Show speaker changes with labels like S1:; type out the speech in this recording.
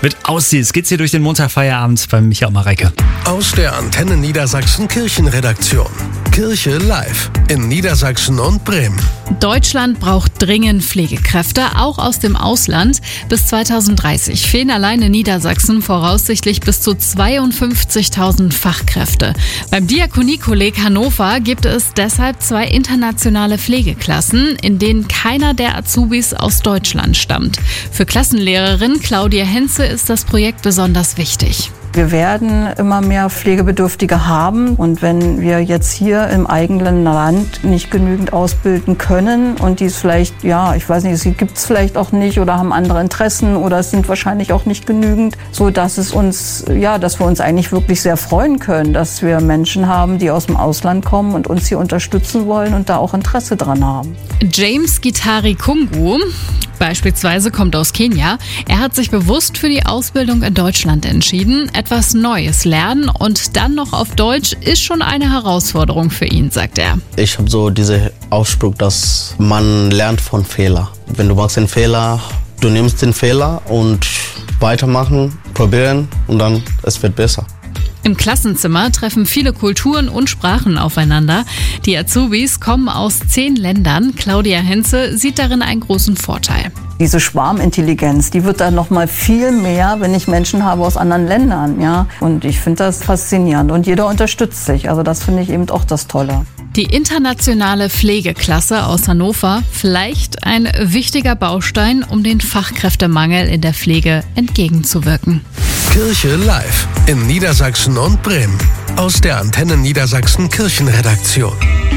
S1: Mit Aussiehst geht's hier durch den Montagfeierabend bei Micha und Mareike.
S2: Aus der Antenne Niedersachsen Kirchenredaktion. Kirche live in Niedersachsen und Bremen.
S3: Deutschland braucht dringend Pflegekräfte, auch aus dem Ausland. Bis 2030 fehlen allein in Niedersachsen voraussichtlich bis zu 52.000 Fachkräfte. Beim Diakoniekolleg Hannover gibt es deshalb 2 internationale Pflegeklassen, in denen keiner der Azubis aus Deutschland stammt. Für Klassenlehrerin Claudia Henze ist das Projekt besonders wichtig.
S4: Wir werden immer mehr Pflegebedürftige haben und wenn wir jetzt hier im eigenen Land nicht genügend ausbilden können und die es vielleicht, ich weiß nicht, sie gibt es vielleicht auch nicht oder haben andere Interessen oder es sind wahrscheinlich auch nicht genügend, so dass es uns, dass wir uns eigentlich wirklich sehr freuen können, dass wir Menschen haben, die aus dem Ausland kommen und uns hier unterstützen wollen und da auch Interesse dran haben.
S3: James Gitari Kungu beispielsweise kommt aus Kenia. Er hat sich bewusst für die Ausbildung in Deutschland entschieden. Etwas Neues lernen und dann noch auf Deutsch ist schon eine Herausforderung für ihn, sagt er.
S5: Ich habe so diesen Ausspruch, dass man lernt von Fehlern. Wenn du machst den Fehler, du nimmst den Fehler und weitermachen, probieren und dann es wird besser.
S3: Im Klassenzimmer treffen viele Kulturen und Sprachen aufeinander. Die Azubis kommen aus 10 Ländern. Claudia Henze sieht darin einen großen Vorteil.
S4: Diese Schwarmintelligenz, die wird dann noch mal viel mehr, wenn ich Menschen habe aus anderen Ländern. Und ich finde das faszinierend und jeder unterstützt sich. Also das finde ich eben auch das Tolle.
S3: Die internationale Pflegeklasse aus Hannover, vielleicht ein wichtiger Baustein, um den Fachkräftemangel in der Pflege entgegenzuwirken.
S2: Kirche live in Niedersachsen und Bremen. Aus der Antenne Niedersachsen Kirchenredaktion.